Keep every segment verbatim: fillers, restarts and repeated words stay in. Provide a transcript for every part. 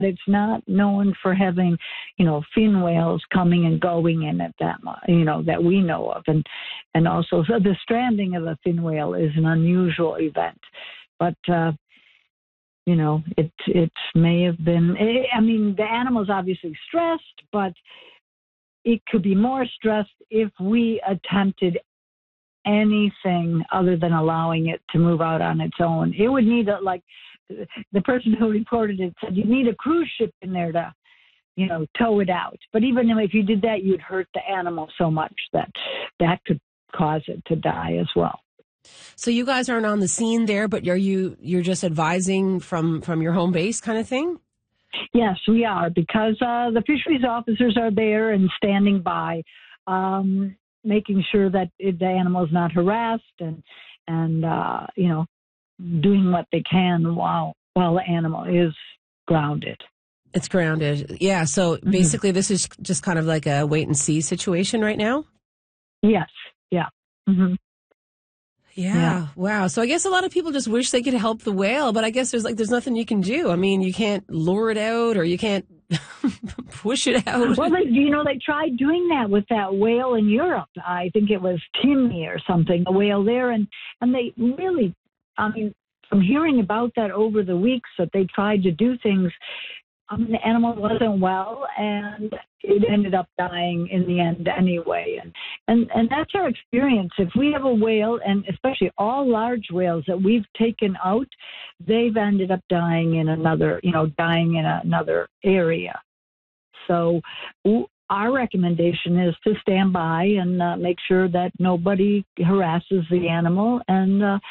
it's not known for having, you know, fin whales coming and going in it that much, you know, that we know of. And, and also, so the stranding of a fin whale is an unusual event. But, uh, you know, it, it may have been, I mean, the animal's obviously stressed, but it could be more stressed if we attempted anything other than allowing it to move out on its own. It would need, a, like, the person who reported it said, you need a cruise ship in there to, you know, tow it out. But even if you did that, you'd hurt the animal so much that that could cause it to die as well. So you guys aren't on the scene there, but are you, you're just advising from, from your home base kind of thing? Yes, we are, because uh, the fisheries officers are there and standing by, um, making sure that it, the animal is not harassed and, and uh, you know, doing what they can while while the animal is grounded. It's grounded. Yeah, so mm-hmm. basically this is just kind of like a wait-and-see situation right now? Yes, yeah. Mm-hmm. Yeah. yeah. Wow. So I guess a lot of people just wish they could help the whale, but I guess there's like there's nothing you can do. I mean, you can't lure it out or you can't push it out. Well, they, you know, they tried doing that with that whale in Europe. I think it was Timmy or something, a whale there, and and they really, I mean, from hearing about that over the weeks that they tried to do things, I mean, the animal wasn't well, and it ended up dying in the end anyway. And, and and that's our experience. If we have a whale, and especially all large whales that we've taken out, they've ended up dying in another, you know, dying in another area. So our recommendation is to stand by and uh, make sure that nobody harasses the animal. And uh,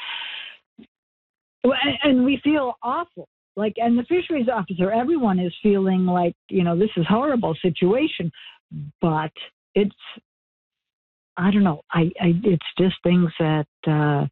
and we feel awful. Like, and the fisheries officer, everyone is feeling like, you know, this is a horrible situation, but it's, I don't know, I, I it's just things that, uh,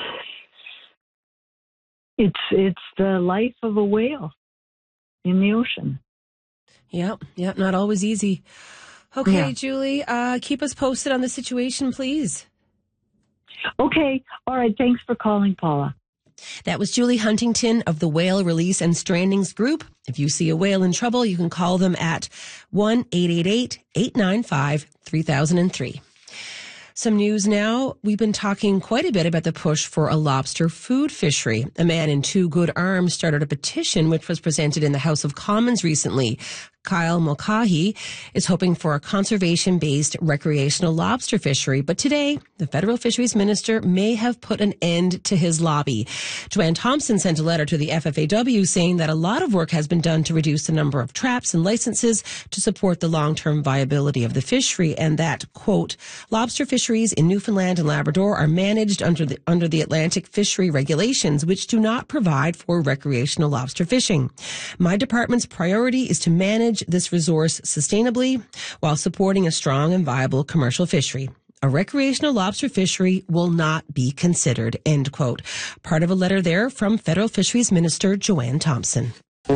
it's, it's the life of a whale in the ocean. Yep, yep, not always easy. Okay, yeah. Julie, uh, keep us posted on the situation, please. Okay, all right, thanks for calling, Paula. That was Julie Huntington of the Whale Release and Strandings Group. If you see a whale in trouble, you can call them at one eight eight eight, eight nine five, three thousand three. Some news now. We've been talking quite a bit about the push for a lobster food fishery. A man in two good arms started a petition which was presented in the House of Commons recently. Kyle Mulcahy is hoping for a conservation-based recreational lobster fishery, but today the federal fisheries minister may have put an end to his lobby. Joanne Thompson sent a letter to the F F A W saying that a lot of work has been done to reduce the number of traps and licenses to support the long-term viability of the fishery, and that, quote, lobster fisheries in Newfoundland and Labrador are managed under the under the Atlantic Fishery Regulations, which do not provide for recreational lobster fishing. My department's priority is to manage this resource sustainably while supporting a strong and viable commercial fishery. A recreational lobster fishery will not be considered, end quote. Part of a letter there from Federal Fisheries Minister Joanne Thompson.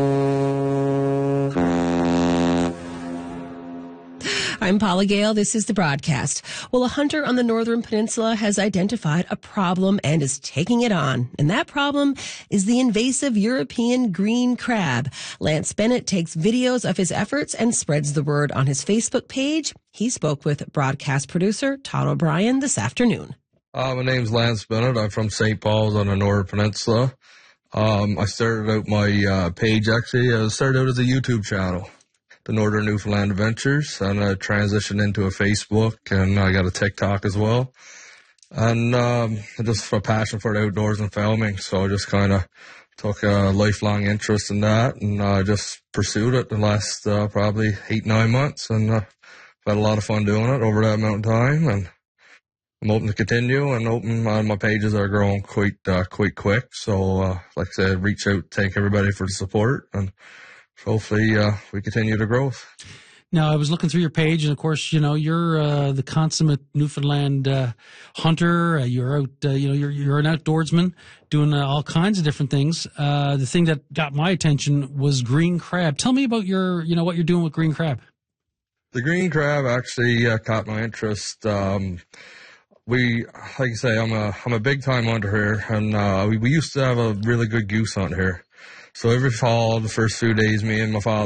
I'm Paula Gale. This is The Broadcast. Well, a hunter on the Northern Peninsula has identified a problem and is taking it on. And that problem is the invasive European green crab. Lance Bennett takes videos of his efforts and spreads the word on his Facebook page. He spoke with broadcast producer Todd O'Brien this afternoon. Uh, my name's Lance Bennett. I'm from Saint Paul's on the Northern Peninsula. Um, I started out my uh, page, actually. I started out as a YouTube channel, the Northern Newfoundland Adventures, and I transitioned into a Facebook, and I got a TikTok as well. And um, just a passion for the outdoors and filming, so I just kind of took a lifelong interest in that, and I uh, just pursued it the last uh, probably eight, nine months, and uh, had a lot of fun doing it over that amount of time, and I'm hoping to continue, and hoping uh, my pages are growing quite, uh, quite quick. So, uh, like I said, reach out, thank everybody for the support, and hopefully uh, we continue the growth. Now, I was looking through your page, and of course, you know, you're uh, the consummate Newfoundland uh, hunter. Uh, you're out, uh, you know, you're you're an outdoorsman doing uh, all kinds of different things. Uh, the thing that got my attention was green crab. Tell me about your, you know, what you're doing with green crab. The green crab actually uh, caught my interest. Um, we, like I say, I'm a I'm a big time hunter here, and uh, we we used to have a really good goose hunt here. So every fall, the first few days, me and my father